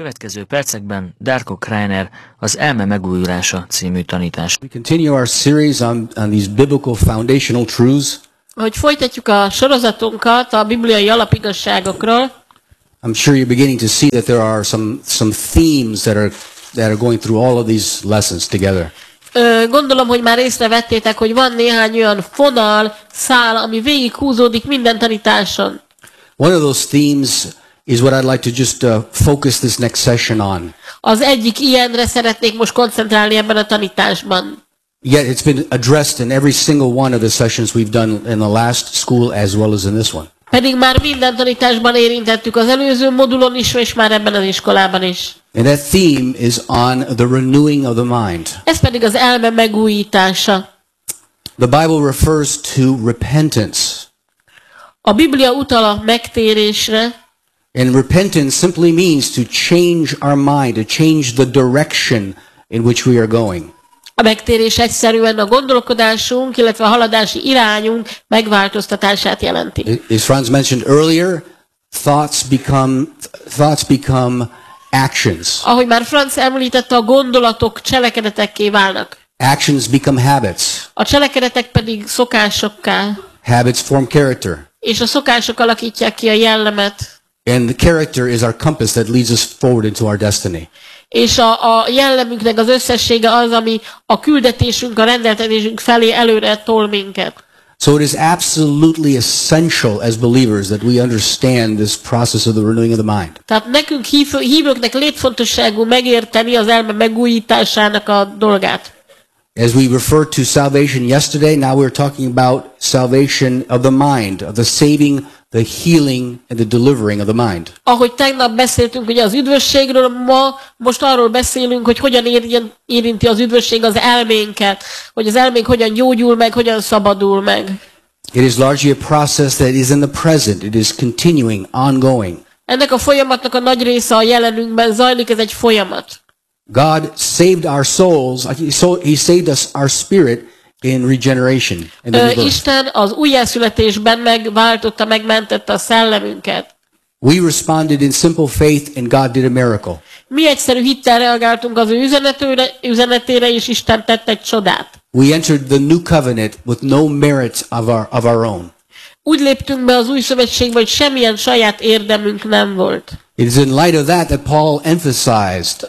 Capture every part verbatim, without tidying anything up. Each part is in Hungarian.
következő percekben Darko Kreiner az Elme megújulása című tanítás. We continue our series on, on these biblical foundational truths. Hogy folytatjuk a sorozatunkat a bibliai alapigazságokról, I'm sure you're beginning to see that there are some some themes that are that are going through all of these lessons together. Ö, gondolom, hogy már észrevettétek, hogy van néhány olyan fonal, szál, ami végig húzódik minden tanításon. One of those themes is what I'd like to just uh, focus this next session on. Az egyik ilyenre szeretnék most koncentrálni ebben a tanításban. Yet it's been addressed in every single one of the sessions we've done in the last school as well as in this one. Pedig már minden tanításban érintettük az előző modulon is, és már ebben az iskolában is. And that theme is on the renewing of the mind. Ez pedig az elme megújítása. The Bible refers to repentance. A Biblia utal a megtérésre, And repentance simply means to change our mind, to change the direction in which we are going. a megtérés egyszerűen a gondolkodásunk, illetve a haladási irányunk megváltoztatását jelenti. As Franz mentioned earlier, thoughts become thoughts become actions. Ahogy már Franz említette, a gondolatok cselekedetekké válnak. Actions become habits. A cselekedetek pedig szokásokká. Habits form character. És a szokások alakítják ki a jellemet. And the character is our compass that leads us forward into our destiny. És a, a jellemünknek az összessége az, ami a küldetésünk, a rendeltetésünk felé előre tol minket. So it is absolutely essential as believers that we understand this process of the renewing of the mind. Tehát nekünk hív, hívőknek létfontosságú megérteni az elme megújításának a dolgát. As we referred to salvation yesterday, now we're talking about salvation of the mind, of the saving, the healing, and the delivering of the mind. Ahogy tegnap beszéltünk ugye az üdvösségről, ma most arról beszélünk, hogy hogyan érinti az üdvösség az elménket, hogy az elménk hogyan gyógyul meg, hogyan szabadul meg. It is largely a process that is in the present. It is continuing, ongoing. Ennek a folyamatnak a nagy része a jelenünkben zajlik, ez egy folyamat. God saved our souls. He saved us, our spirit, in regeneration. In the Ö, new birth. Isten az újjászületésben megváltotta, megmentette a szellemünket. We responded in simple faith, and God did a miracle. Mi egyszerű hittel reagáltunk az ő üzenetére, üzenetére, és Isten tett egy csodát. We entered the new covenant with no merit of our, of our own. Úgy léptünk be az új szövetségbe, hogy semmilyen saját érdemünk nem volt. It is in light of that that Paul emphasized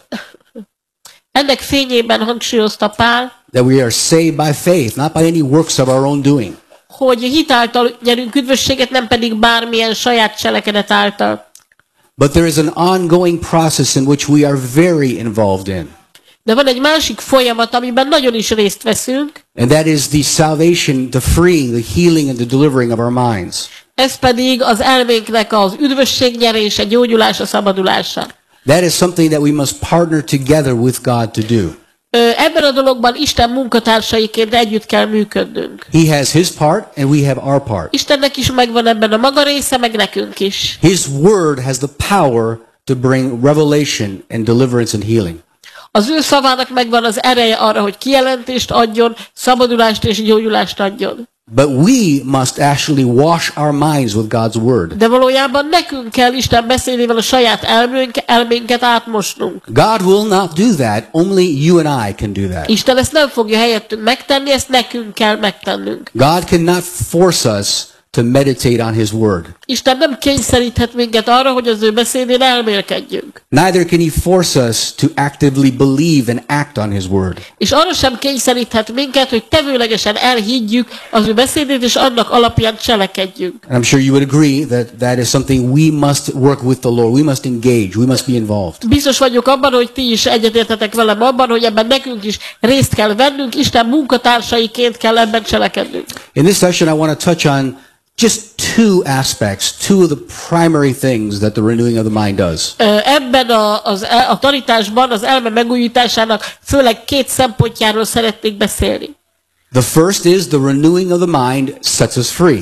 Ennek fényében hangsúlyozta Pál, that we are saved by faith, not by any works of our own doing. hogy hitáltal nyerünk üdvösséget, nem pedig bármilyen saját cselekedet által. But there is an ongoing process in which we are very involved in. De van egy másik folyamat, amiben nagyon is részt veszünk, And that is the salvation, the freeing, the healing, and the delivering of our minds. ez pedig az elménknek az üdvösségnyerése, gyógyulása, szabadulása. That is something that we must partner together with God to do. Ö, Ebben a dologban Isten munkatársaiként együtt kell működnünk. He has his part, and we have our part. Istennek is megvan ebben a maga része, meg nekünk is. His word has the power to bring revelation and deliverance and healing. Az ő szavának megvan az ereje arra, hogy kijelentést adjon, szabadulást és gyógyulást adjon. But we must actually wash our minds with God's word. De valójában nekünk kell Isten beszédével a saját elménk, elménket átmosnunk. God will not do that. Only you and I can do that. Isten ezt nem fogja helyettünk megtenni, ezt nekünk kell megtennünk. God cannot force us to meditate on his word. Isten nem kényszeríthet minket arra, hogy az ő beszédén elmélkedjünk. Neither can he force us to actively believe and act on his word. És arra sem kényszeríthet minket, hogy tevőlegesen elhiggyük az ő beszédét, és annak alapján cselekedjünk. And I'm sure you would agree that that is something we must work with the Lord. We must engage. We must be involved. Biztos vagyok abban, hogy ti is egyetértetek velem abban, hogy ebben nekünk is részt kell vennünk, Isten munkatársaiként kell ebben cselekednünk. In this session, I want to touch on just two aspects, two of the primary things that the renewing of the mind does. Ö, Ebben a, az, a tanításban az elme megújításának főleg két szempontjáról szeretnék beszélni. The first is the renewing of the mind sets us free.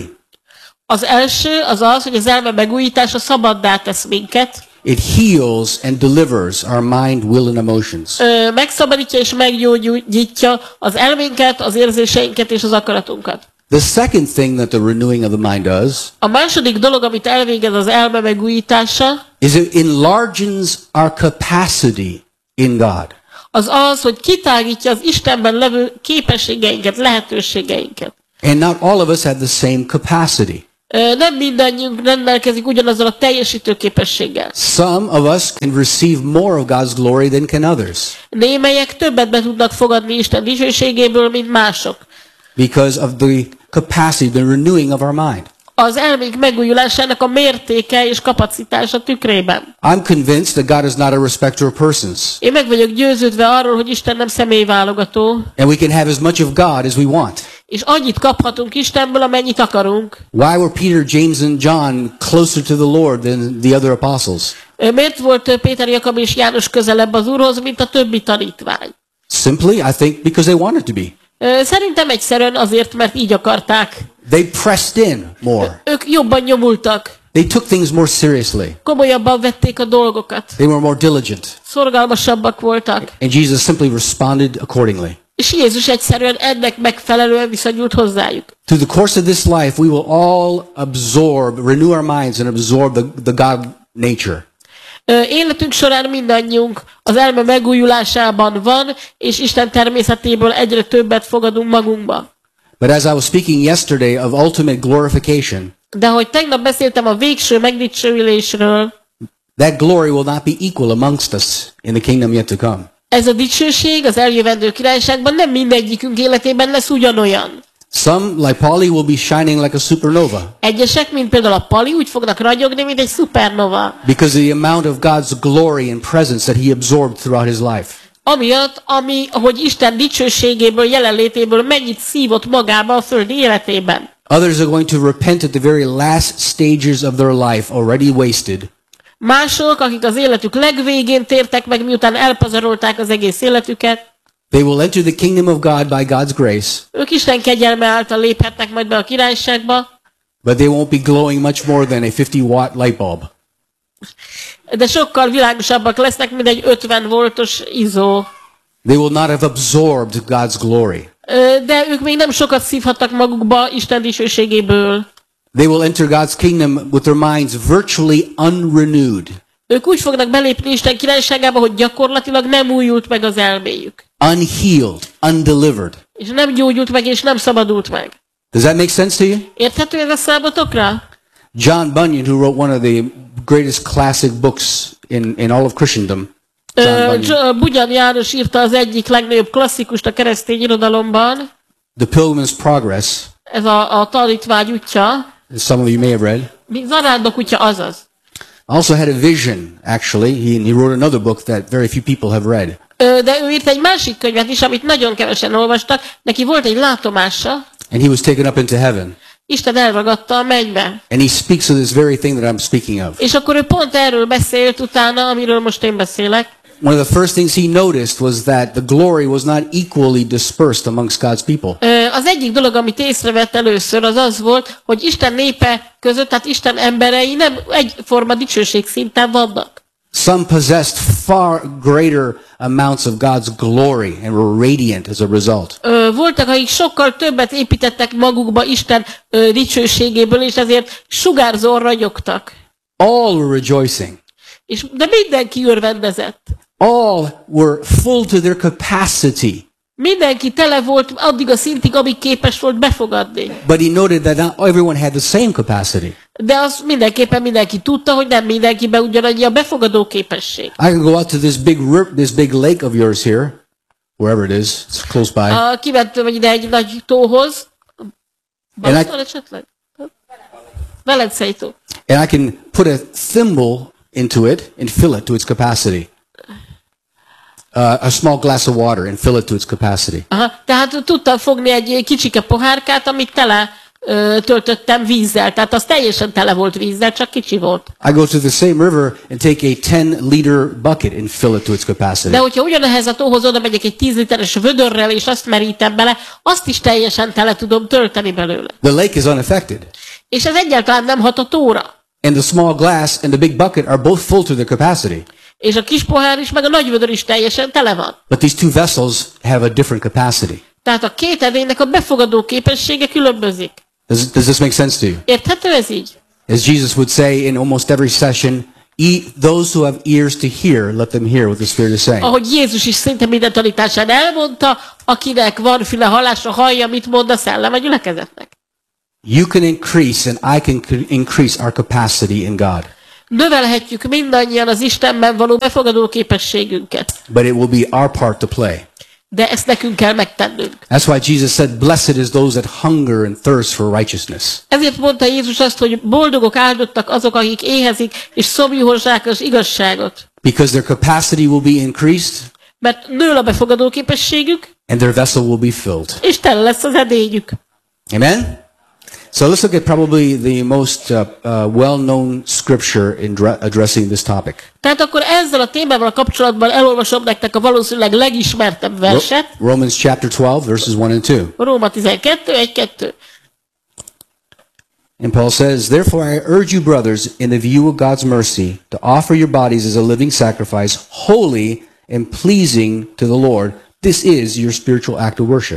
Az első az az, hogy az elme megújítása szabaddá tesz minket. It heals and delivers our mind, will, and emotions. Ö, megszabadítja és meggyógyítja az elménket, az érzéseinket és az akaratunkat. The second thing that the renewing of the mind does A második dolog, amit elvégez az elme megújítása, is it enlarges our capacity in God. Az az, hogy kitágítja az Istenben levő képességeinket, lehetőségeinket. And not all of us have the same capacity. Ö, Nem mindannyiunk rendelkezik ugyanazzal a teljesítő képességgel. Some of us can receive more of God's glory than can others Némelyek többet be tudnak fogadni Isten dicsőségéből, mint mások. because of the capacity, the renewing of our mind. Az elménk megújulásának a mértéke és kapacitása tükrében. I'm convinced that God is not a respecter of persons, Én meg vagyok győződve arról, hogy Isten nem személyválogató, and we can have as much of God as we want. és annyit kaphatunk Istenből, amennyit akarunk. Why were Peter, James, and John closer to the Lord than the other apostles? Ö, Miért volt ö, Péter, Jakab és János közelebb az Úrhoz, mint a többi tanítvány? Simply, I think, because they wanted to be. Ö, Szerintem egyszerűen azért, mert így akarták. They pressed in more. Ők jobban nyomultak, They took things more seriously. komolyabban vették a dolgokat, They were more diligent. szorgalmasabbak voltak, And Jesus simply responded accordingly. és Jézus egyszerűen ennek megfelelően viszonyult hozzájuk. Through the course of this life, we will all absorb, renew our minds and absorb the, the God nature. Ö, Életünk során mindannyiunk az elme megújulásában van, és Isten természetéből egyre többet fogadunk magunkba. But as I was speaking yesterday of ultimate glorification, De hogy tegnap beszéltem a végső megdicsőülésről, that glory will not be equal amongst us in the kingdom yet to come. ez a dicsőség az eljövendő királyságban nem mindegyikünk életében lesz ugyanolyan. Some, like Polly, will be shining like a supernova Egyesek, mint például a Pali, úgy fognak ragyogni, mint egy szupernova. because of the amount of God's glory and presence that he absorbed throughout his life. Amiatt, ami, hogy Isten dicsőségéből, jelenlétéből mennyit szívott magába a földi életében. Others are going to repent at the very last stages of their life, already wasted, Mások, akik az életük legvégén tértek meg, miután elpazarolták az egész életüket, they will enter the kingdom of God by God's grace, ők Isten kegyelme által léphetnek majd be a királyságba, but they won't be glowing much more than a fifty watt light bulb. de sokkal világosabbak lesznek, mint egy ötven voltos izzó. They will not have absorbed God's glory. Ö, De ők még nem sokat szívhattak magukba Isten dicsőségéből. They will enter God's kingdom with their minds virtually unrenewed, Ők úgy fognak belépni Isten királyságába, hogy gyakorlatilag nem újult meg az elméjük. unhealed, undelivered. És nem gyógyult meg, és nem szabadult meg. Does that make sense to you? Érthető ez a számotokra? John Bunyan, who wrote one of the greatest classic books in, in all of Christendom, John Ö, Bunyan, J- Bugyan János írta az egyik legnagyobb klasszikust a keresztény irodalomban, The Pilgrim's Progress, ez a, a tanítvány útja, as some of you may have read, mi zarándok útja azaz. also had a vision, actually. He, he wrote another book that very few people have read. Ö, De ő írt egy másik könyvet is, amit nagyon kevesen olvastak. Neki volt egy látomása, And he was taken up into heaven. Isten elragadta a mennybe. And he speaks of this very thing that I'm speaking of. És akkor ő pont erről beszélt utána, amiről most én beszélek. One of the first things he noticed was that the glory was not equally dispersed amongst God's people. Ö, Az egyik dolog, amit észrevett először, az az volt, hogy Isten népe között, tehát Isten emberei nem egyforma dicsőség szinten vannak. Some possessed far greater amounts of God's glory and were radiant as a result. Ö, Voltak, akik sokkal többet építettek magukba Isten ö, dicsőségéből, és ezért sugárzóan ragyogtak. All were rejoicing. És, de mindenki örvendezett. All were full to their capacity. Mindenki tele volt addig a szintig, amíg képes volt befogadni. But he noted that not everyone had the same capacity. De az mindenképpen mindenki tudta, hogy nem mindenkiben ugyanannyi a befogadó képesség. I can go out to this big rip, this big lake of yours here, wherever it is, it's close by. A, kimentem ide egy nagy tóhoz. Balaton esetleg? Velencei tó. And I can put a thimble into it and fill it to its capacity. Uh, a small glass of water and fill it to its capacity. Aha, tehát tudtam fogni egy kicsike pohárkát, amit tele ö, töltöttem vízzel. Tehát az teljesen tele volt vízzel, csak kicsi volt. I go to the same river and take a ten liter bucket and fill it to its capacity. De hogyha ugyanehhez a tóhoz oda megyek egy tíz literes vödörrel, és azt merítem bele, azt is teljesen tele tudom tölteni belőle. The lake is unaffected. És ez egyáltalán nem hat a tóra. And the small glass and the big bucket are both full to their capacity. És a kis pohár is, meg a nagy vödör is teljesen tele van. But these two vessels have a different capacity. Tehát a két edénynek a befogadó képessége különbözik. Does, does this make sense to you? Érthető ez így? As Jesus would say in almost every session, E- those who have ears to hear, let them hear what the Spirit is saying. Ahogy Jézus is szinte minden tanításán elmondta, akinek van füle hallásra, hallja, mit mond a szellem a gyülekezetnek. You can increase and I can c- increase our capacity in God. Növelhetjük mindannyian az Istenben való befogadó képességünket. But it will be our part to play. De ezt nekünk kell megtennünk. That's why Jesus said, blessed is those that hunger and thirst for righteousness. Ezért mondta Jézus azt, hogy boldogok, áldottak azok, akik éhezik, és szomjú hozzák az igazságot. Because their capacity will be increased Mert nő a befogadó képességük, and their vessel will be filled. és tele lesz az edényük. Amen? So let's look at probably the most uh, uh, well-known scripture in dra- addressing this topic. Tehát akkor ezzel a témával kapcsolatban elolvasom nektek a valószínűleg legismertebb verset. Ro- Romans chapter twelve, verses one and two. Róma tizenkettő, egy kettő. And Paul says, therefore I urge you, brothers, in the view of God's mercy, to offer your bodies as a living sacrifice, holy and pleasing to the Lord. This is your spiritual act of worship.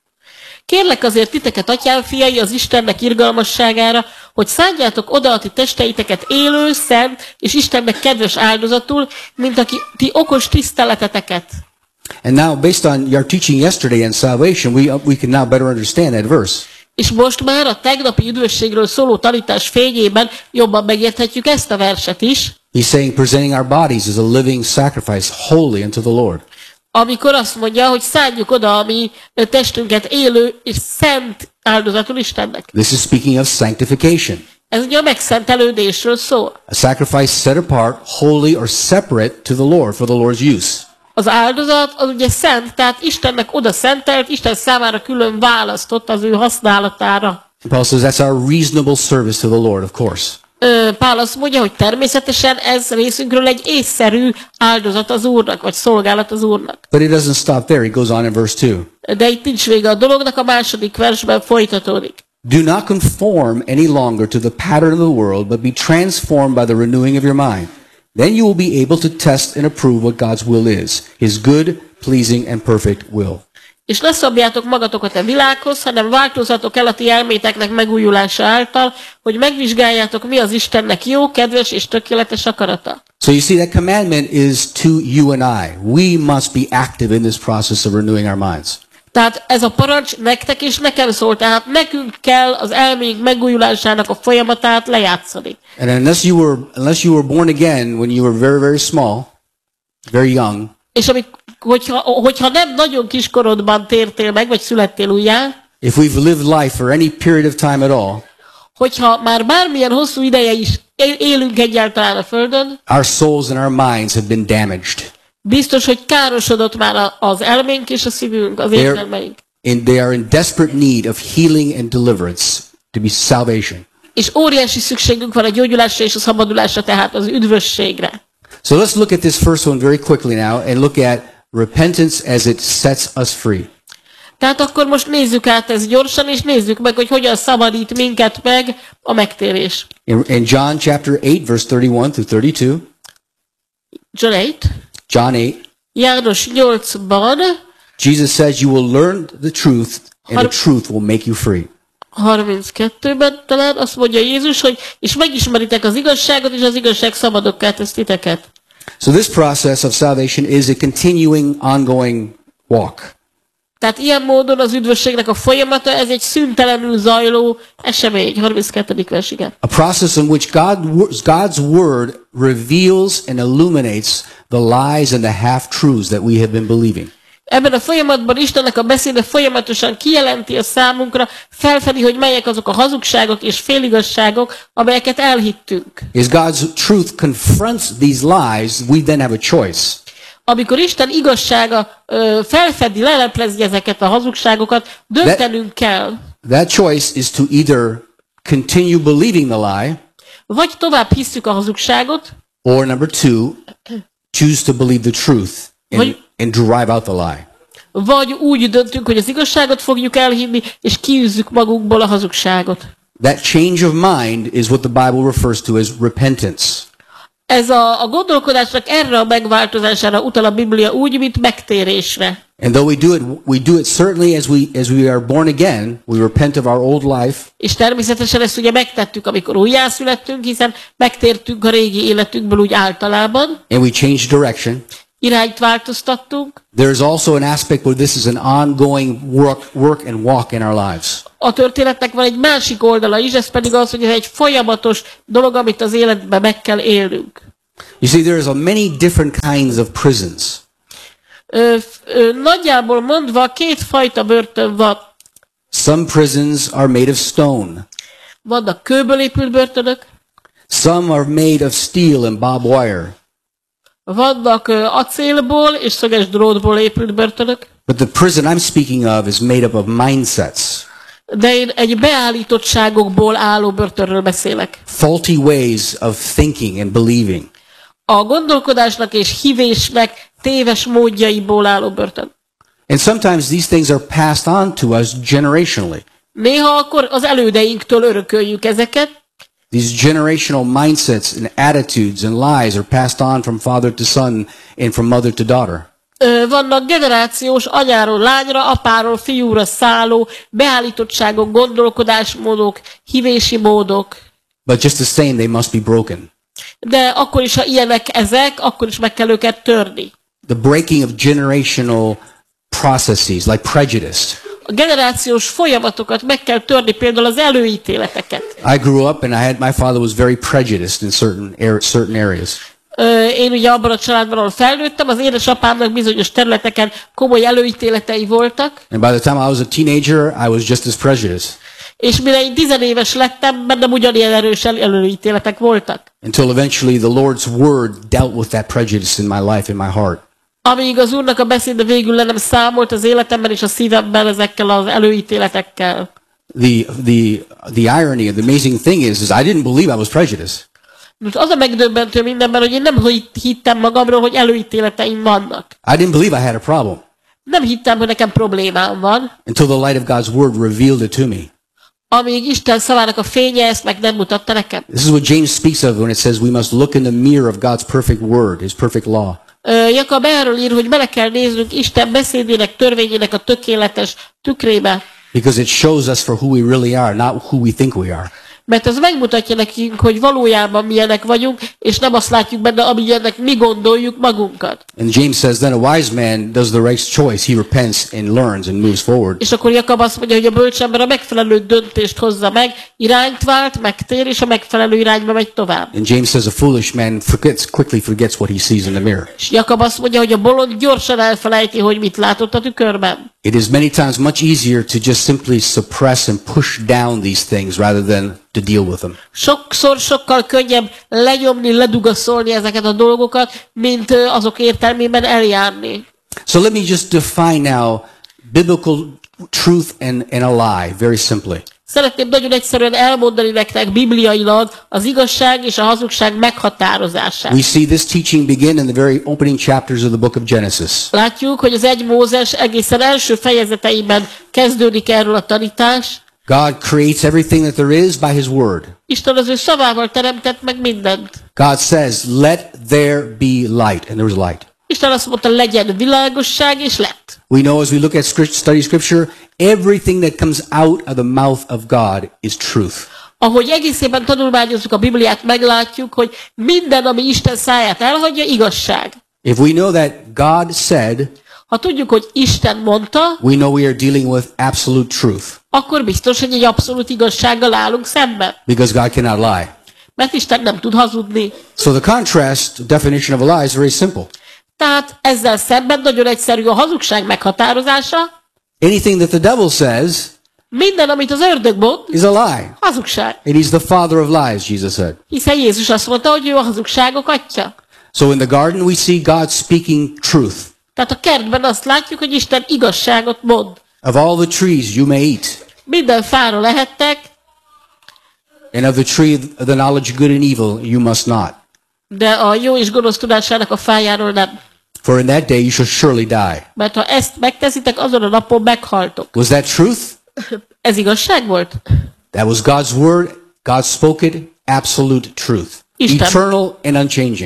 Kérlek azért titeket, atyám fiai, az Istennek irgalmasságára, hogy szánjátok oda a ti testeiteket élő, szent és Istennek kedves áldozatul, mint aki ti okos tiszteleteteket. And now, based on your teaching yesterday on salvation, we, uh, we can now better understand that verse. És most már a tegnapi üdvösségről szóló tanítás fényében jobban megérthetjük ezt a verset is, He's saying, presenting our bodies as a living sacrifice, holy unto the Lord. amikor azt mondja, hogy szánjuk oda a mi testünket élő és szent áldozatul Istennek. This is speaking of sanctification. Ez ugye a megszentelődésről szól. A sacrifice set apart, holy or separate to the Lord for the Lord's use. Az áldozat az ugye szent, tehát Istennek oda szentelt, Isten számára külön választott az ő használatára. Paul says that's our reasonable service to the Lord, of course. Ö, Pál azt mondja, hogy természetesen ez részünkről egy észszerű áldozat az Úrnak, vagy szolgálat az Úrnak. But it doesn't stop there. He goes on in verse two. De itt nincs vége a dolognak, a második versben folytatódik. Do not conform any longer to the pattern of the world, but be transformed by the renewing of your mind. Then you will be able to test and approve what God's will is, His good, pleasing, and perfect will. És ne szabjátok magatokat a világhoz, hanem változzatok el a ti elméteknek megújulása által, hogy megvizsgáljátok, mi az Istennek jó, kedves és tökéletes akarata. So you see, that commandment is to you and I. We must be active in this process of renewing our minds. Tehát ez a parancs nektek és nekem szól, tehát nekünk kell az elménk megújulásának a folyamatát lejátszani. And unless you were unless you were born again when you were very, very small, very young, És amik, hogyha, hogyha nem nagyon kiskorodban tértél meg, vagy születtél újjá, if we've lived life for any period of time at all, hogyha már bármilyen hosszú ideje is élünk egyáltalán a Földön, our souls and our minds have been damaged. biztos, hogy károsodott már az elménk és a szívünk, az They're érzelmeink. in, they are in desperate need of healing and deliverance to be salvation. És óriási szükségünk van a gyógyulásra és a szabadulásra, tehát az üdvösségre. So let's look at this first one very quickly now and look at repentance as it sets us free. Tehát akkor most nézzük át ezt gyorsan, és nézzük meg, hogy hogyan szabadít minket meg a megtérés. In, in John chapter eight, verse thirty-one through thirty-two, John eight. John eight, János nyolcban, Jesus says, you will learn the truth and the truth will make you free. harminckettőben talán azt mondja Jézus, hogy és megismeritek az igazságot, és az igazság szabadokká tesz titeket. So this process of salvation is a continuing, ongoing walk. Tehát ilyen módon az üdvösségnek a folyamata, ez egy szüntelenül zajló esemény. harminckettedik vers, igen. A process in which God, God's word reveals and illuminates the lies and the half-truths that we have been believing. Ebben a folyamatban Istennek a beszéde folyamatosan kijelenti a számunkra, felfedi, hogy melyek azok a hazugságok és féligasságok, amelyeket elhittünk. As God's truth confronts these lies, we then have a choice. Amikor Isten igazsága ö, felfedi, leleplezi ezeket a hazugságokat, döntenünk kell. That choice is to either continue believing the lie, Vagy tovább hisszük a hazugságot, or number two, choose to believe the truth and, Vagy- and drive out the lie. vagy úgy döntünk, hogy az igazságot fogjuk elhinni, és kiűzzük magunkból a hazugságot. That change of mind is what the Bible refers to as repentance. Ez a, a gondolkodásnak erre a megváltozására utal a Biblia úgy, mint megtérésre. And though we do it, we do it certainly as we as we are born again. We repent of our old life. És természetesen ezt ugye megtettük, amikor újjászülettünk, hiszen megtértünk a régi életünkből úgy általában. And we change direction. Irányt változtattunk. There is also an aspect where this is an ongoing work, work and walk in our lives. A történetnek van egy másik oldala is, ez pedig az, hogy ez egy folyamatos dolog, amit az életben meg kell élnünk. You see, there is a many different kinds of prisons. Ö, ö, nagyjából mondva két fajta börtön van. Some prisons are made of stone. Vannak kőből épült börtönök, Some are made of steel and barbed wire. vannak ö, acélból és szöges drótból épült börtönök, But the prison I'm speaking of is made up of mindsets, de én egy beállítottságokból álló börtönről beszélek. faulty ways of thinking and believing. A gondolkodásnak és hívésnek téves módjaiból álló börtön. And sometimes these things are passed on to us generationally. Néha akkor az elődeinktől örököljük ezeket. These generational mindsets and attitudes and lies are passed on from father to son and from mother to daughter. Ö, vannak generációs anyáról lányra, apáról fiúra szálló beállítottságok, gondolkodásmódok, hívési módok. But just the same, they must be broken. De akkor is, ha ilyenek ezek, akkor is meg kell őket törni. The breaking of generational processes like prejudice. A generációs folyamatokat meg kell törni, például az előítéleteket. I grew up and I had my father was very prejudiced in certain er, certain areas. Ö, én ugye abban a családban, ahol felnőttem, az édesapámnak bizonyos területeken komoly előítéletei voltak, And by the time I was a teenager, I was just as prejudiced. és mire én tizenéves lettem, bennem ugyanilyen erős el- előítéletek voltak. Until eventually the Lord's word dealt with that prejudice in my life, in my heart. Amíg az Úrnak a beszéde végül le nem számolt az életemben és a szívemben ezekkel az előítéletekkel. The, the, the irony, the amazing thing is, is I didn't believe I was prejudiced. Most az a megdöbbentő mindenben, hogy én nem hitt- hittem magamról, hogy előítéleteim vannak. I didn't believe I had a problem Nem hittem, hogy nekem problémám van, until the light of God's word revealed it to me. amíg Isten szavának a fénye ezt meg nem mutatta nekem. This is what James speaks of when it says we must look in the mirror of God's perfect word, his perfect law. Ö, Jakab erről ír, hogy bele kell néznünk Isten beszédének, törvényének a tökéletes tükrébe, Because it shows us for who we really are, not who we think we are. mert ez megmutatja nekünk, hogy valójában milyenek vagyunk, és nem azt látjuk benne, amilyennek mi gondoljuk magunkat. And James says, then a wise man does the right choice. He repents and learns and moves forward. És akkor Jakab azt mondja, hogy a bölcs ember a megfelelő döntést hozza meg, irányt vált, megtér, és a megfelelő irányba megy tovább. And James says a foolish man forgets, quickly forgets what he sees in the mirror. És Jakab azt mondja, hogy a bolond gyorsan elfelejti, hogy mit látott a tükörben. It is many times much easier to just simply suppress and push down these things rather than to deal with them. Sokszor sokkal könnyebb lenyomni, ledugaszolni ezeket a dolgokat, mint ö, azok értelmében eljárni. So let me just define now biblical truth and, and a lie very simply. Szeretném nagyon egyszerűen elmondani nektek bibliailag az igazság és a hazugság meghatározását. We see this teaching begin in the very opening chapters of the book of Genesis. Látjuk, hogy az egy Mózes egészen első fejezeteiben kezdődik erről a tanítás. God creates everything that there is by his word. Isten az ő szavával teremtett meg mindent. God says, let there be light, and there was light. Isten azt mondta, legyen világosság, és lett. We know as we look at script, study scripture, everything that comes out of the mouth of God is truth. Ahogy egészében tanulmányozzuk a Bibliát, meglátjuk, hogy minden, ami Isten száját elhagyja, igazság. If we know that God said, Ha tudjuk, hogy Isten mondta, we know we are dealing with absolute truth, akkor biztos, hogy egy abszolút igazsággal állunk szemben. because God cannot lie. Mert Isten nem tud hazudni. So the contrast definition of a lie is very simple. Tehát ezzel szemben nagyon egyszerű a hazugság meghatározása. Anything that the devil says Minden, amit az ördög mond, is a lie. hazugság. And he's the father of lies, Jesus said. Hiszen Jézus azt mondta, hogy ő a hazugságok atya. So in the garden we see God speaking truth. Tehát a kertben azt látjuk, hogy Isten igazságot mond. Of all the trees you may eat, Minden fára lehettek, and of the tree of the knowledge of good and evil you must not. de a jó és gonosz tudásának a fájáról nem. For in that day you shall surely die. Mert ha ezt megteszitek, azon a napon meghaltok. Was that truth? Ez igazság volt? That was God's word. God spoke it. Absolute truth. Isten. Eternal and unchanging.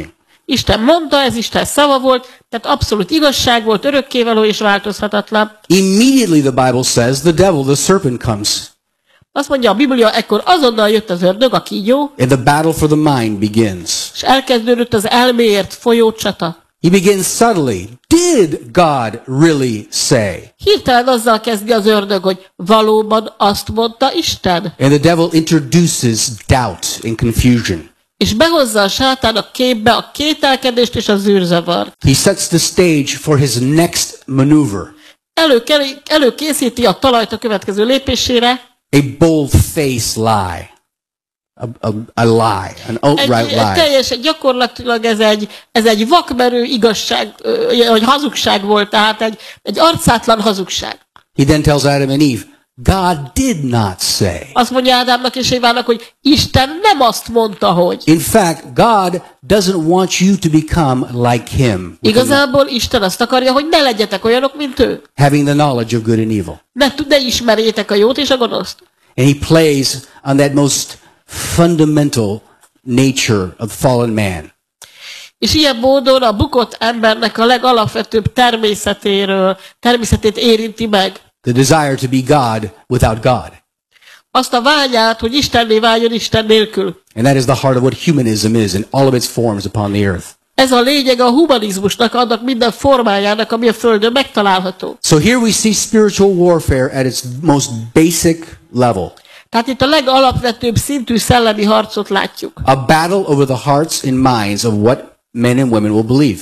Isten mondta, ez Isten szava volt, tehát abszolút igazság volt, örökkévaló és változhatatlan. Immediately the Bible says the devil, the serpent, comes. Azt mondja a Biblia, ekkor azonnal jött az ördög, a kígyó, And the battle for the mind begins. és elkezdődött az elméért folyó csata. He begins subtly. Did God really say? Hirtelen azzal kezdi az ördög, hogy valóban azt mondta Isten. And the devil introduces doubt and confusion. És behozza a sátán a képbe a kételkedést és az űrzavart. He sets the stage for his next maneuver. Elő, előkészíti a talajt a következő lépésére. A bold-faced lie. A, a, a lie. An outright Egy, lie. teljesen gyakorlatilag ez egy, ez egy vakmerő igazság, vagy hazugság volt, tehát egy, egy arcátlan hazugság. He then tells Adam and Eve, God did not say. Azt mondja Ádámnak és Évának, hogy Isten nem azt mondta, hogy. In fact, God doesn't want you to become like him. Igazából Isten azt akarja, hogy ne legyetek olyanok, mint ő. Having the knowledge of good and evil. Ne, ne ismerjétek a jót és a gonoszt. And he plays on that most fundamental nature of fallen man. És ilyen módon a bukott embernek a legalapvetőbb természetéről, természetét érinti meg. The desire to be God without God. Azt a vágyát, hogy Istenné váljon Isten nélkül. And that is the heart of what humanism is in all of its forms upon the earth. Ez a lényeg a humanizmusnak, annak minden formájának, ami a Földön megtalálható. So here we see spiritual warfare at its most basic level. Tehát itt a legalapvetőbb szintű szellemi harcot látjuk. A battle over the hearts and minds of what men and women will believe.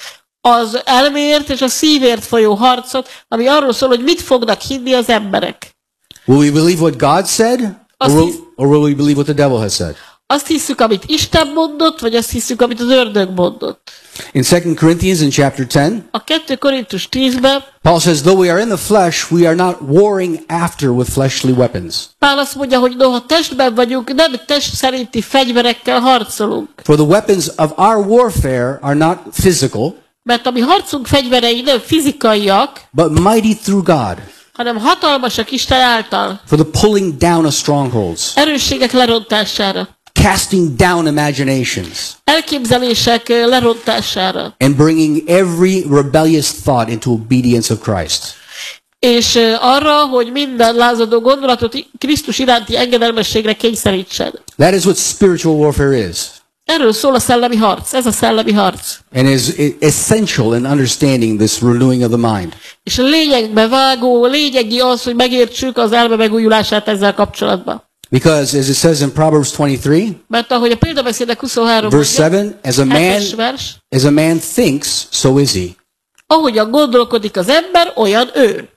Az elméért és a szívért folyó harcot, ami arról szól, hogy mit fognak hinni az emberek. Will we believe what God said, or will, or will we believe what the devil has said? Azt hiszük, amit Isten mondott, vagy azt hiszük, amit az ördög mondott. In Second Corinthians in chapter ten, A kettő Korintus tízben Paul says, though we are in the flesh, we are not warring after with fleshly weapons. Pál azt mondja, hogy noha testben vagyunk, nem test szerinti fegyverekkel harcolunk. For the weapons of our warfare are not physical, Mert a mi harcunk fegyverei nem fizikaiak, but mighty through God, hanem hatalmasak Isten által. for the pulling down of strongholds, Erősségek lerontására. casting down imaginations, Elképzelések lerontására. and bringing every rebellious thought into obedience of Christ. És arra, hogy minden lázadó gondolatot Krisztus iránti engedelmességre kényszerítsen. That is what spiritual warfare is, Erről szól a szellemi harc. Ez a szellemi harc. and is essential in understanding this renewing of the mind. És a lényegbe vágó, lényegi az, hogy megértsük az elme megújulását ezzel kapcsolatban. Because as it says in Proverbs twenty-three, Mert ahogy a példabeszédek huszonhárom verse mondja, seven, as a hetes man vers, as a man thinks, so is he. ahogyan gondolkodik az ember, olyan ő.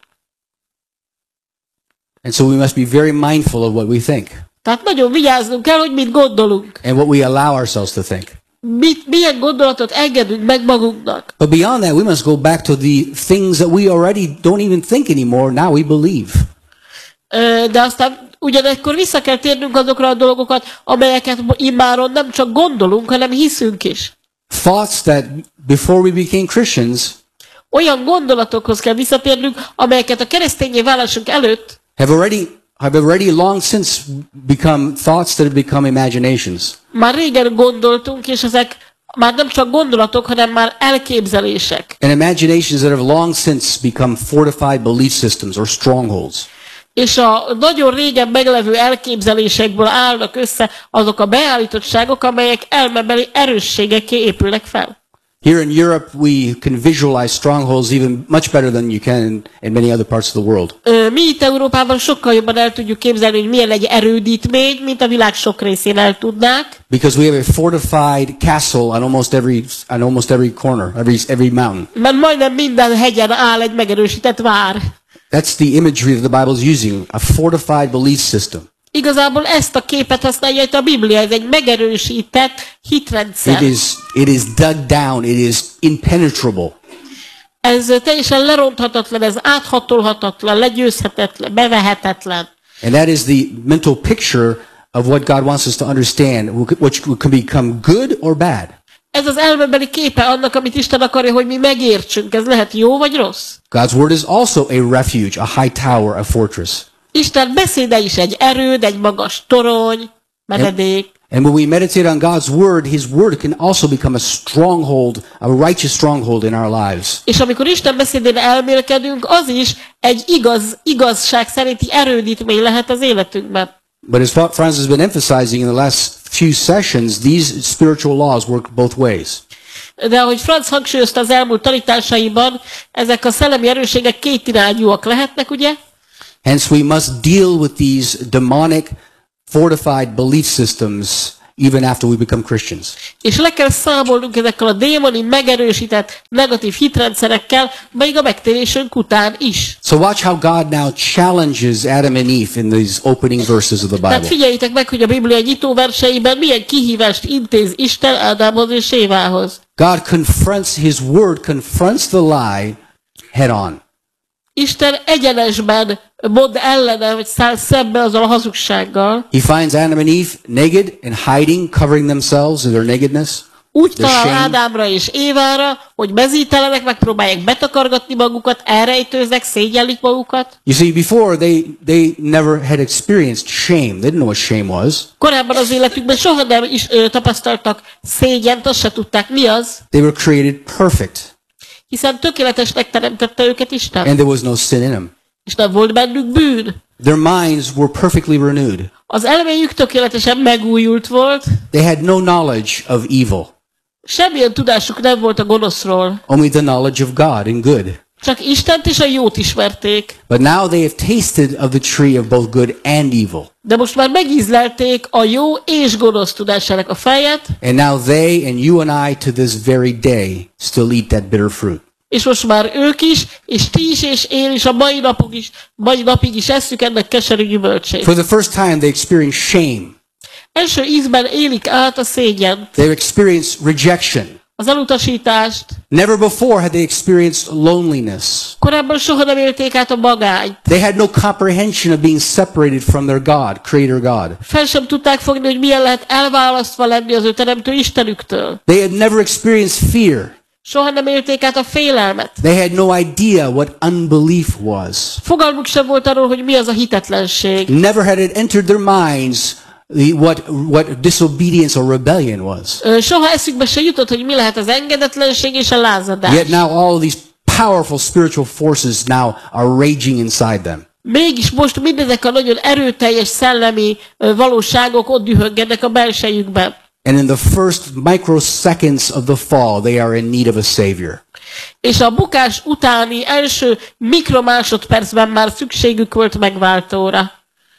And so we must be very mindful of what we think Tehát nagyon vigyáznunk kell, hogy mit gondolunk. and what we allow ourselves to think. Mit, milyen gondolatot engedünk meg magunknak. But beyond that, we must go back to the things that we already don't even think anymore. Now we believe. Ö, De aztán ugyanekkor vissza kell térnünk azokra a dolgokat, amelyeket immáron nem csak gondolunk, hanem hiszünk is. Thoughts that before we became Christians Olyan gondolatokhoz kell visszatérnünk, amelyeket a keresztényé válásunk előtt have already have already long since become thoughts that have become imaginations. már régen gondoltunk, és ezek már nem csak gondolatok, hanem már elképzelések. And imaginations that have long since become fortified belief systems or strongholds. És a nagyon régen meglevő elképzelésekből állnak össze azok a beállítottságok, amelyek elmebeli erősségekké épülnek fel. Here in Europe, we can visualize strongholds even much better than you can in, in many other parts of the world. Ö, Mi itt Európában sokkal jobban el tudjuk képzelni, hogy milyen egy erődítmény, mint a világ sok részén el tudnák. Because we have a fortified castle on almost every on almost every corner, every every mountain. Mert majdnem minden hegyen áll egy megerősített vár. That's the imagery that the Bible is using, a fortified belief system. Igazából ezt a képet használja itt a Biblia, ez egy megerősített hitrendszer. It is it is dug down, it is impenetrable. Ez teljesen leronthatatlan, ez áthatolhatatlan, legyőzhetetlen, bevehetetlen. And that is the mental picture of what God wants us to understand, which can become good or bad. Ez az elmebeli képe annak, amit Isten akarja, hogy mi megértsünk. Ez lehet jó vagy rossz. God's word is also a refuge, a high tower, a fortress. Isten beszéde is egy erőd, egy magas torony, menedék. And when we meditate on God's word, his word can also become a stronghold, a righteous stronghold in our lives. És amikor Isten beszédén elmélkedünk, az is egy igaz, igazság szerinti erődítmény lehet az életünkben. But as Francis has been emphasizing in the last few sessions, these spiritual laws work both ways. De ahogy Franz hangsúlyozta az elmúlt tanításaiban, ezek a szellemi erősségek kétirányúak lehetnek, ugye? Hence we must deal with these demonic, fortified belief systems even after we become Christians. És le kell számolnunk ezekkel a démoni, megerősített, negatív hitrendszerekkel, még a megtérésünk után is. So watch how God now challenges Adam and Eve in these opening verses of the Tehát Bible. figyeljétek meg, hogy a Biblia nyitó verseiben milyen kihívást intéz Isten Ádámhoz és Évához. God confronts, his word confronts the lie head on. Isten egyenesben mond ellene, vagy száll szembe azzal a hazugsággal. He finds Adam and Eve naked and hiding, covering themselves in their nakedness. Úgy their talál shame. Ádámra és Évára, hogy mezítelenek, megpróbálják betakargatni magukat, elrejtőznek, szégyellik magukat. You see, before they, they never had experienced shame. They didn't know what shame was. Korábban az életükben soha nem is ö, tapasztaltak szégyent, azt se tudták, mi az, They were created perfect, hiszen tökéletesnek teremtette őket Isten, and there was no sin in them. és nem volt bennük bűn. Their minds were perfectly renewed. Az elméjük tökéletesen megújult volt, They had no knowledge of evil, semmilyen tudásuk nem volt a gonoszról, only the knowledge of God and good. csak Istent és a jót ismerték. But now they have tasted of the tree of both good and evil. De most már megízlelték a jó és gonosz tudásának a fejet, And now they and you and I to this very day still eat that bitter fruit. és most már ők is, és ti is, és én is, a mai napok is, mai napig is esszük ennek keserű gyümölcsét. For the first time they experience shame. Első ízben élik át a szégyent, They experience rejection. az elutasítást. Never before had they experienced loneliness. Korábban soha nem élték át a magányt. They had no comprehension of being separated from their God, Creator God. Fel sem tudták fogni, hogy milyen lehet elválasztva lenni az ő teremtő Istenüktől. They had never experienced fear. Soha nem élték át a félelmet. They had no idea what unbelief was. Fogalmuk sem volt arról, hogy mi az a hitetlenség. Never had it entered their minds the, what, what disobedience or rebellion was. Ö, Soha eszükbe se jutott, hogy mi lehet az engedetlenség és a lázadás. Yet now all of these powerful spiritual forces now are raging inside them. Mégis most mindezek a nagyon erőteljes szellemi ö, valóságok ott dühöngenek a belsejükben. And in the first microseconds of the fall, they are in need of a savior. És a bukás utáni első mikromásodpercben már szükségük volt megváltóra.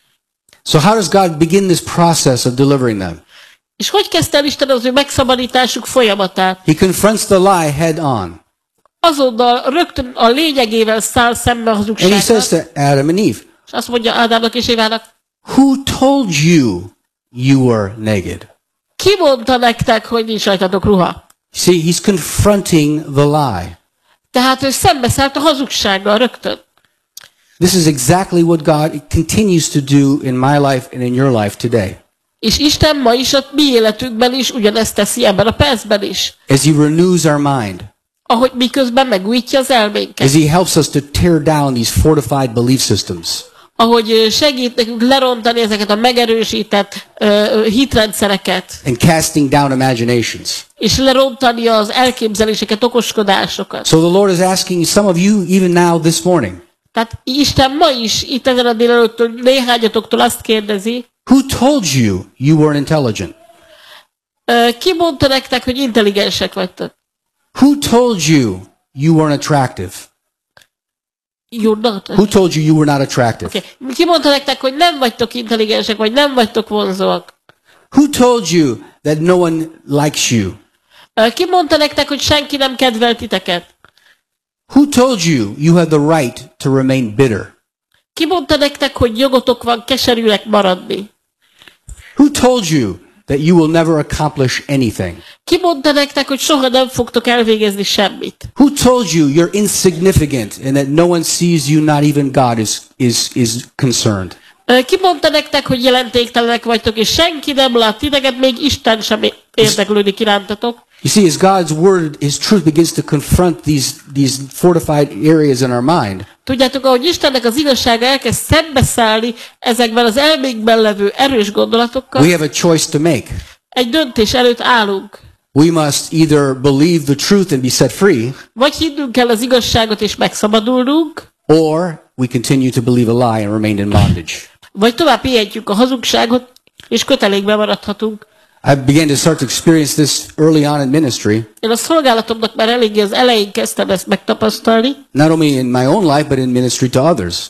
So how does God begin this process of delivering them? És hogy kezdte el Isten az ő megszabadításuk folyamatát? He confronts the lie head on. Azonnal rögtön a lényegével száll szembe a And he hazugsággal, says to Adam and Eve, és azt mondja Ádámnak és Évának, who told you you were naked? ki mondta nektek, hogy nincs rajtatok ruha? See, he's confronting the lie. Tehát ő szembeszállt a hazugsággal rögtön. This is exactly what God continues to do in my life and in your life today. És Isten ma is a mi életünkben is ugyanezt teszi ebben a percben is. As he renews our mind, Ahogy miközben megújítja az elménket. as he helps us to tear down these fortified belief systems. Ahogy segít nekünk lerontani ezeket a megerősített uh, hitrendszereket. And casting down imaginations. És lerontani az elképzeléseket, okoskodásokat. So the Lord is asking some of you, even now this morning, Tehát Isten ma is itt ezen a délelőttől néhányatoktól azt kérdezi, who told you you were intelligent? uh, ki mondta nektek, hogy intelligensek vagytok? Who told you you weren't attractive? You're not. Who told you you were not attractive? Okay. Ki mondta nektek, hogy nem vagytok intelligensek, vagy nem vagytok vonzóak? Who told you that no one likes you? Uh, ki mondta nektek, hogy senki nem kedvel titeket? Who told you you have the right to remain bitter? Ki mondta nektek, hogy jogotok van keserűnek maradni? Who told you that you will never accomplish anything? Ki mondta nektek, hogy soha nem fogtok elvégezni semmit? Who told you you're insignificant and that no one sees you, not even God is, is, is concerned? Uh, Ki mondta nektek, hogy jelentéktelenek vagytok, és senki nem lát titeket, még Isten sem érdeklődik irántatok? You see, as God's word, His truth begins to confront these, these fortified areas in our mind, Tudjátok, ahogy Istennek az igazsága elkezd szembeszállni ezekben az elmékben levő erős gondolatokkal, we have a choice to make. egy döntés előtt állunk. We must either believe the truth and be set free, Vagy hinnünk kell az igazságot és megszabadulnunk, or we continue to believe a lie and remain in bondage. vagy tovább pihenjük a hazugságot, és kötelékbe maradhatunk. I began to start to experience this early on in ministry, Én a szolgálatomnak már eléggé az elején kezdtem ezt megtapasztalni, not only in my own life, but in ministry to others.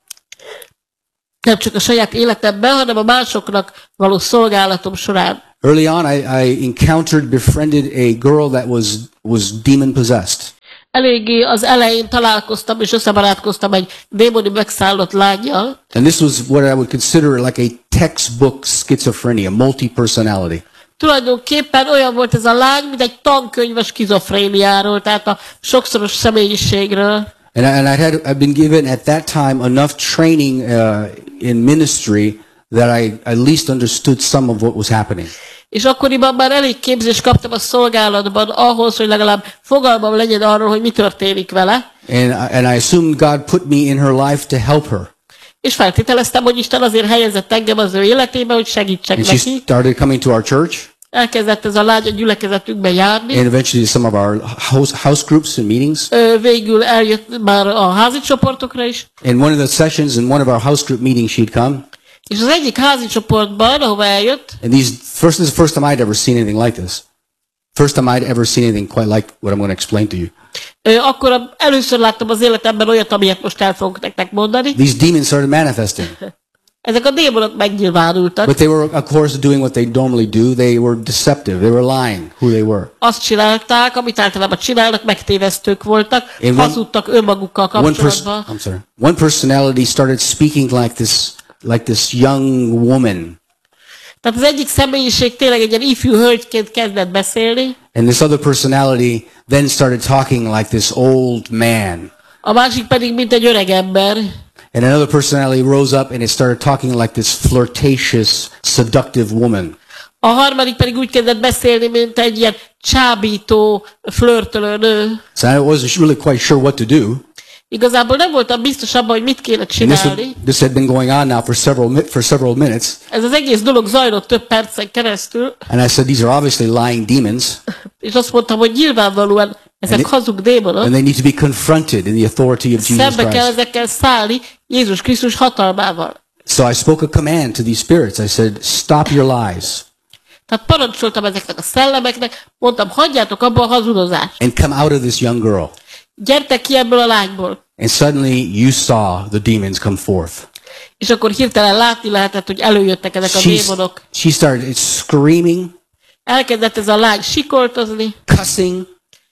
nem csak a saját életemben, hanem a másoknak való szolgálatom során. Early on, I, I encountered, befriended a girl that was, was demon possessed. Eléggé az elején találkoztam és összebarátkoztam egy démoni megszállott lányjal, And this was what I would consider like a textbook schizophrenia, multi-personality. Tulajdonképpen olyan volt ez a lány, mint egy tankönyv a skizofréniáról, tehát a sokszoros személyiségről. And, I, and I had, I've been given at that time enough training uh, in ministry that I at least understood some of what was happening. És akkoriban már elég képzést kaptam a szolgálatban ahhoz, hogy legalább fogalmam legyen arról, hogy mi történik vele. And, I- and I assumed God put me in her life to help her. És feltételeztem, hogy Isten azért helyezett engem az ő életébe, hogy segítsek And she neki. started coming to our church Elkezdett ez a lány a gyülekezetünkbe járni. and eventually some of our house, house groups and meetings. Ö, Végül eljött már a házi csoportokra is. In one of the sessions, in one of our house group meetings, she'd come. És az egyik házi csoportban, ahova eljött, And these first this is the first time I'd ever seen anything like this. First time I'd ever seen anything quite like what I'm going to explain to you. ö, akkor a- először láttam az életemben olyat, amilyet most el fogok nektek mondani. These demons started manifesting. Ezek a démonok megnyilvánultak. But they were, of course, doing what they normally do. They were deceptive. They were lying who they were. Azt csinálták, amit általában csinálnak, megtévesztők voltak, Én van- hazudtak önmagukkal One person, kapcsolatban. I'm sorry. One personality started speaking like this, like this young woman, Tehát az egyik személyiség tényleg egy ilyen ifjú hölgyként kezdett beszélni, and this other personality then started talking like this old man. a másik pedig mint egy öreg ember, And another personality rose up and it started talking like this flirtatious, seductive woman. a harmadik pedig úgy kezdett beszélni, mint egy ilyen csábító, flörtölő nő. So I wasn't really quite sure what to do. Igazából nem voltam biztos abban, hogy mit kéne And this, csinálni. had, this had been going on now for several mi- for several minutes. Ez az egész dolog zajlott több percen keresztül, And I said, these are obviously lying demons, és azt mondtam, hogy nyilvánvalóan ezek And it- hazug démonok, and they need to be confronted in the authority of Jesus szembe kell Christ. ezekkel szállni Jézus Krisztus hatalmával. So I spoke a command to these spirits. I said, stop your lies Tehát parancsoltam ezeknek a szellemeknek, mondtam, hagyjátok abba a hazudozást. and come out of this young girl. Gyertek ki ebből a lányból. And suddenly you saw the demons come forth. És akkor hirtelen látni lehetett, hogy előjöttek ezek a She, démonok. she started screaming, Elkezdett ez a lány sikoltozni, cussing,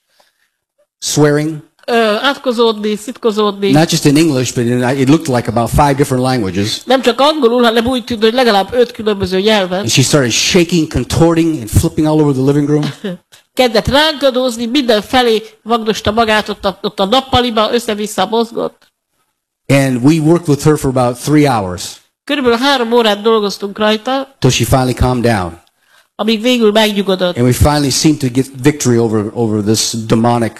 swearing, ö, átkozódni, szitkozódni. not just in English, but in, it looked like about five different languages. Nem csak angolul, hanem úgy tűnt, hogy legalább öt különböző nyelven. And she started shaking, contorting, and flipping all over the living room. Kezdett rángadózni, mindenfelé vagdosta magát ott a, ott a nappaliba, össze-vissza mozgott. And we worked with her for about three hours Körülbelül három órát dolgoztunk rajta, till she finally calmed down. amíg végül megnyugodott. And we finally seemed to get victory over, over this demonic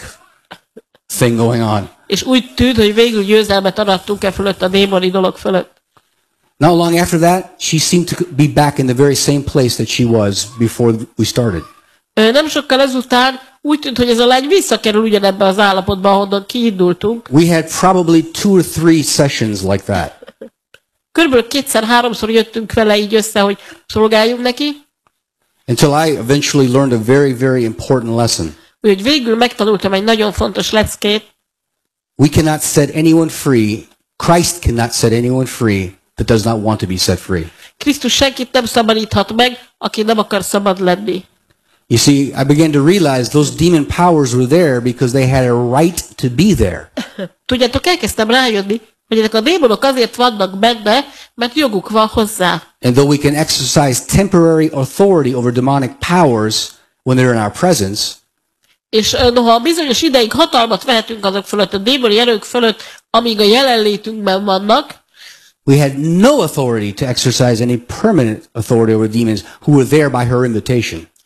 thing going on. És úgy tűnt, hogy végül győzelmet arattunk e fölött a démoni dolog fölött. Not long after that, she seemed to be back in the very same place that she was before we started. Ö, Nem sokkal ezután úgy tűnt, hogy ez a lány visszakerül ugyanebbe az állapotba, ahonnan kiindultunk. We had probably two or three sessions like that. Körülbelül kétszer-háromszor jöttünk vele így össze, hogy szolgáljunk neki, Until I eventually learned a very, very important lesson. úgyhogy végül megtanultam egy nagyon fontos leckét. We cannot set anyone free. Christ cannot set anyone free that does not want to be set free. Krisztus senkit nem szabadíthat meg, aki nem akar szabad lenni. You see, I began to realize those demon powers were there because they had a right to be there. Tudjátok, elkezdtem rájönni, hogy ezek a démonok azért vannak benne, mert joguk van hozzá. And though we can exercise temporary authority over demonic powers when they're in our presence, És ö, noha bizonyos ideig hatalmat vehetünk azok fölött, a démoni erők fölött, amíg a jelenlétünkben vannak, we had no authority to exercise any permanent authority over demons who were there by her invitation.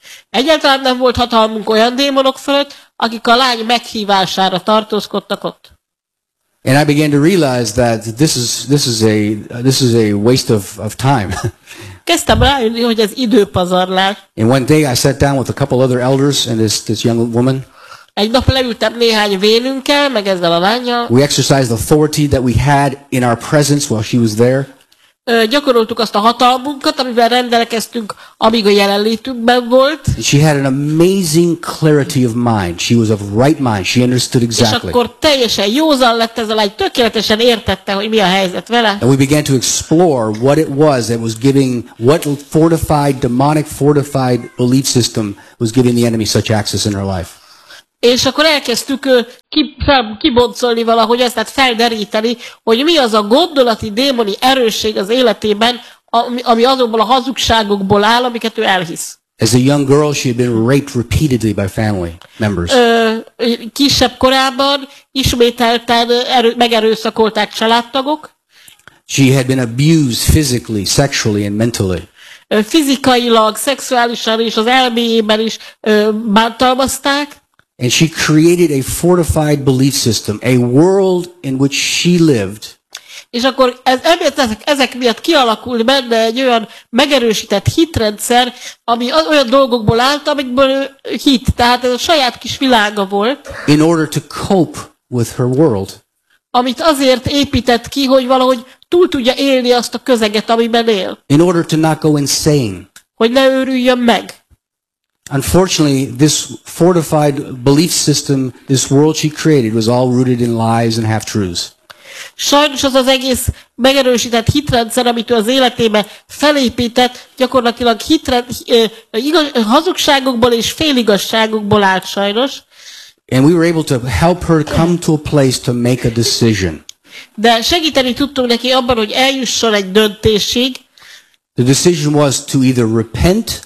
Egyáltalán nem volt hatalmunk olyan démonok fölött, akik a lány meghívására tartózkodtak ott. And I began to realize that this is this is a this is a waste of, of time. Kezdtem rájönni, hogy ez időpazarlás. And one day I sat down with a couple other elders and this this young woman. Egy nap leültem néhány vénünkkel, meg ezzel a lánnyal. We exercised authority that we had in our presence while she was there. Ö, gyakoroltuk azt a hatalmunkat, amivel rendelkeztünk, amíg a jelenlétünkben volt. She had an amazing clarity of mind. She was of right mind. She understood exactly. És akkor teljesen józan lett ez a lány, tökéletesen értette, hogy mi a helyzet vele. And we began to explore what it was that was giving, what fortified, demonic fortified belief system was giving the enemy such access in her life. És akkor elkezdtük ki, kiboncolni valahogy ezt, tehát felderíteni, hogy mi az a gondolati, démoni erősség az életében, ami, ami azokból a hazugságokból áll, amiket ő elhisz. As a young girl, she had been raped repeatedly by family members. Ö, kisebb korában ismételten erő, megerőszakolták családtagok. She had been abused physically, sexually, and mentally. Ö, fizikailag, szexuálisan és az elméjében is ö, bántalmazták. And she created a fortified belief system, a world in which she lived. És akkor ez, ezek, ezek miatt kialakult benne egy olyan megerősített hitrendszer, ami az, olyan dolgokból állt, amikből ő hit. Tehát ez a saját kis világa volt. In order to cope with her world. Amit azért épített ki, hogy valahogy túl tudja élni azt a közeget, amiben él. In order to not go insane. Hogy ne őrüljön meg. Unfortunately, this fortified belief system, this world she created, was all rooted in lies and half-truths. Sajnos az az egész megerősített hitrendszer, amit ő az életébe felépített, gyakorlatilag hitrend, igaz, hazugságokból és féligasságokból állt sajnos. And we were able to help her come to a place to make a decision. De segíteni tudtunk neki abban, hogy eljusson egy döntésig. The decision was to either repent,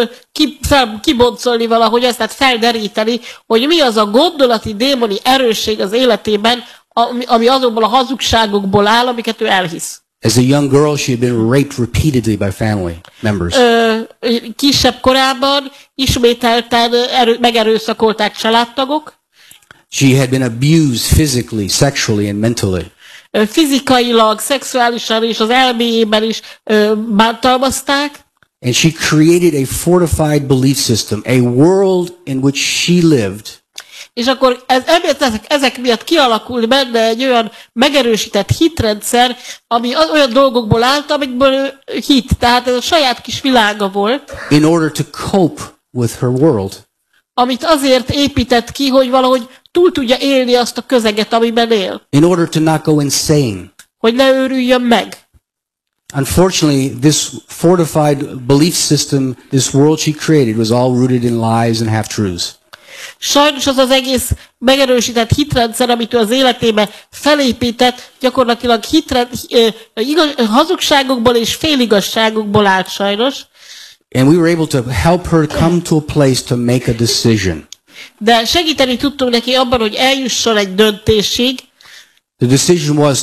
ki, fel, kiboncolni valahogy ezt, tehát felderíteni, hogy mi az a gondolati, démoni erősség az életében, ami, ami azokból a hazugságokból áll, amiket ő elhisz. As a young girl, she had been raped repeatedly by family members. Ö, kisebb korában ismételten erő, megerőszakolták családtagok. She had been abused physically, sexually, and mentally. Ö, fizikailag, szexuálisan és az elméjében is ö, bántalmazták. And she created a fortified belief system, a world in which she lived. És akkor ez, ezek, ezek miatt kialakult benne egy olyan megerősített hitrendszer, ami az, olyan dolgokból állt, amikből ő hit. Tehát ez a saját kis világa volt. In order to cope with her world. Amit azért épített ki, hogy valahogy túl tudja élni azt a közeget, amiben él. In order to not go insane. Hogy ne őrüljön meg. Unfortunately, this fortified belief system, this world she created, was all rooted in lies and half-truths. Sajnos az az egész megerősített hitrendszer, amit ő az életébe felépített, gyakorlatilag hitrend, igaz, hazugságokból és féligasságokból állt sajnos. And we were able to help her come to a place to make a decision. De segíteni tudtunk neki abban, hogy eljusson egy döntésig. The decision was